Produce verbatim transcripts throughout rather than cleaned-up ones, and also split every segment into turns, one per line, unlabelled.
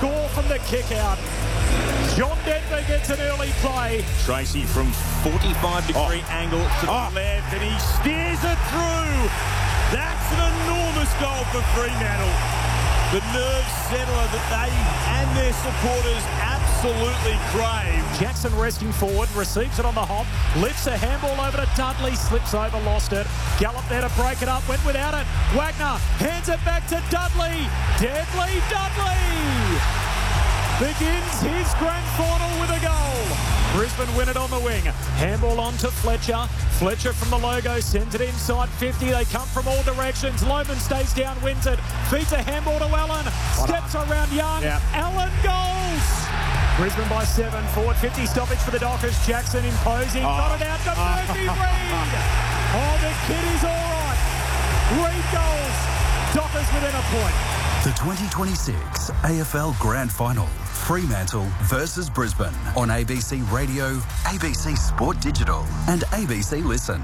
score from the kick out. John Denver gets an early play.
Tracy from forty-five degree oh. angle to
oh.
the left, and he steers it through. That's an enormous goal for Fremantle. The nerve settler that they and their supporters absolutely crave.
Jackson resting forward, receives it on the hop, lifts a handball over to Dudley, slips over, lost it. Gallop there to break it up, went without it. Wagner hands it back to Dudley. Deadly Dudley begins his grand final with a goal. Brisbane win it on the wing. Handball on to Fletcher. Fletcher from the logo sends it inside fifty. They come from all directions. Loman stays down, wins it. Feeds a handball to Allen. Steps around Young.
Yep.
Allen goals. Brisbane by seven. Forward fifty stoppage for the Dockers. Jackson imposing.
Oh.
Got it out to Murphy Reid. Oh, the kid is all right. Reid goals. Dockers within a point.
The twenty twenty-six A F L Grand Final, Fremantle versus Brisbane on A B C Radio, A B C Sport Digital and A B C Listen.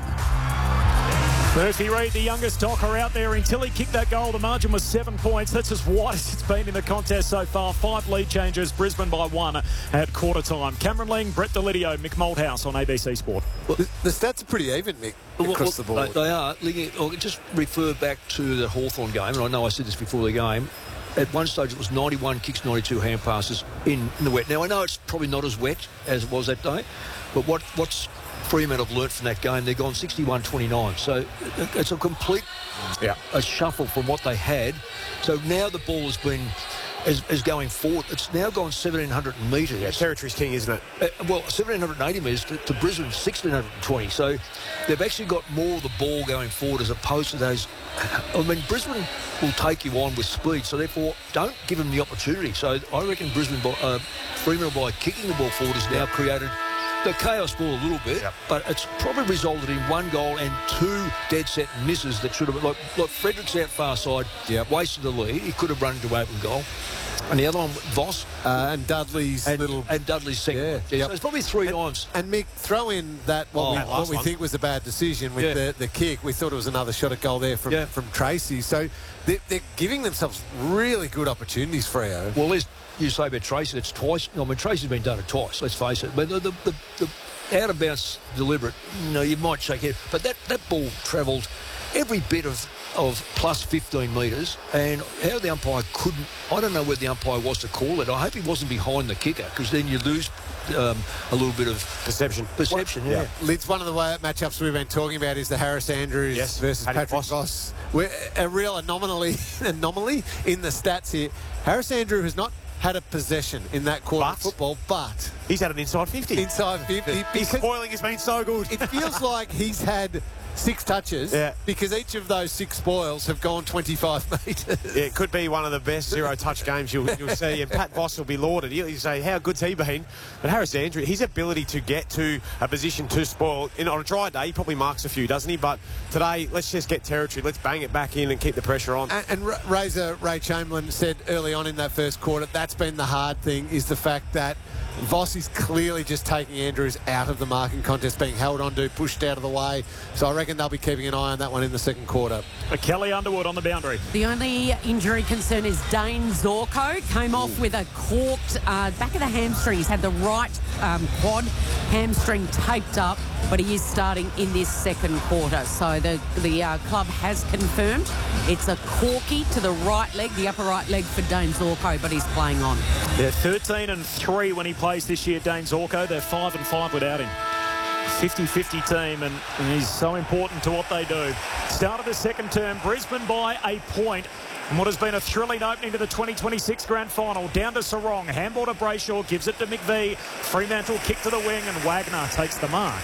Murphy Reid, the youngest Docker out there. Until he kicked that goal, the margin was seven points. That's as wide as it's been in the contest so far. Five lead changes, Brisbane by one at quarter time. Cameron Ling, Brett Delidio, Mick Malthouse on A B C Sport.
Well, the, the stats are pretty even, Mick, across
well, well,
the board.
They are. I'll just refer back to the Hawthorn game, and I know I said this before the game. At one stage, it was ninety-one kicks, ninety-two hand passes in, in the wet. Now, I know it's probably not as wet as it was that day, but what what's Fremantle have learnt from that game, they've gone sixty-one twenty-nine. So it's a complete
yeah.
a shuffle from what they had. So now the ball has been is, is going forward. It's now gone seventeen hundred metres.
Yeah, territory's king, isn't it?
Uh, well, seventeen eighty metres to, to Brisbane, sixteen twenty. So they've actually got more of the ball going forward as opposed to those. I mean, Brisbane will take you on with speed, so therefore don't give them the opportunity. So I reckon Brisbane, by, uh, Fremantle by kicking the ball forward has now created the chaos ball a little bit, yep. but it's probably resulted in one goal and two dead set misses that should have, like, like Frederick's out far side, yep. wasted the lead. He could have run into open goal. And the other one, Voss.
Uh, and Dudley's
and,
little...
And Dudley's second.
Yeah,
yeah,
yep.
So it's probably three
and,
times.
And Mick, throw in that, what
oh,
we,
that
what we
one.
think was a bad decision with
yeah.
the, the kick. We thought it was another shot at goal there from,
yeah.
from Tracy. So they're, they're giving themselves really good opportunities, Freo.
Well, there's, you say about Tracy, it's twice. I mean, Tracy's been done it twice, let's face it. But the, the, the, the out of bounce deliberate, you know, you might shake it, but that, that ball travelled every bit of, of plus fifteen metres, and how the umpire couldn't, I don't know where the umpire was to call it. I hope he wasn't behind the kicker, because then you lose um, a little bit of
perception.
Perception,
well,
yeah.
yeah.
Lids, one of the matchups we've been talking about is the Harris Andrews
yes.
versus
Paddy
Patrick
Voss.
Voss. We're a real anomaly, anomaly in the stats here. Harris Andrew has not had a possession in that quarter
but,
of football, but
he's had an inside fifty.
Inside fifty.
His spoiling has been so good.
It feels like he's had six touches
yeah.
because each of those six spoils have gone twenty-five metres.
Yeah, it could be one of the best zero-touch games you'll, you'll see, and Pat Voss will be lauded. He'll say, how good's he been? But Harris Andrew, his ability to get to a position to spoil, in, on a dry day, he probably marks a few, doesn't he? But today, let's just get territory. Let's bang it back in and keep the pressure on.
And, and Razor Ray Chamberlain said early on in that first quarter, that's been the hard thing, is the fact that Voss is clearly just taking Andrews out of the marking contest, being held on to, pushed out of the way. So I reckon they'll be keeping an eye on that one in the second quarter.
Kelly Underwood on the boundary.
The only injury concern is Dane Zorko. Came off Ooh. with a corked uh, back of the hamstring. He's had the right um, quad hamstring taped up, but he is starting in this second quarter. So the, the uh, club has confirmed it's a corky to the right leg, the upper right leg for Dane Zorko, but he's playing on.
They're thirteen and three when he plays this year, Dane Zorko. They're five and five without him. fifty fifty team, and, and he's so important to what they do. Start of the second term, Brisbane by a point. And what has been a thrilling opening to the twenty twenty-six Grand Final. Down to Sarong. Handball to Brayshaw. Gives it to McVie. Fremantle kick to the wing, and Wagner takes the mark.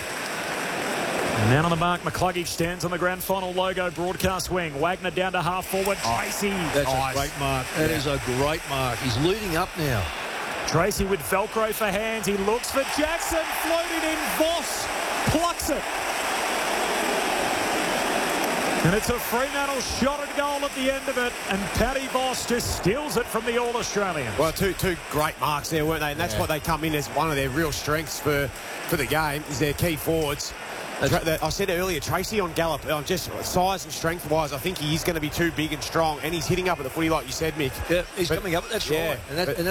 And down on the mark, McCluggage stands on the Grand Final logo broadcast wing. Wagner down to half forward. Tracy.
That's
nice.
a great mark. That yeah. is a great mark. He's leading up now.
Tracy with Velcro for hands. He looks for Jackson. Floated in. Voss plucks it. And it's a Fremantle shot at goal at the end of it. And Paddy Voss just steals it from the All-Australian.
Well, two two great marks there, weren't they? And that's yeah. what they come in as one of their real strengths for, for the game, is their key forwards. I said earlier, Tracy on Gallop, just size and strength-wise, I think he is going to be too big and strong, and he's hitting up at the footy like you said, Mick.
Yeah, he's
but,
coming up. That's
yeah,
right. And, that,
but,
and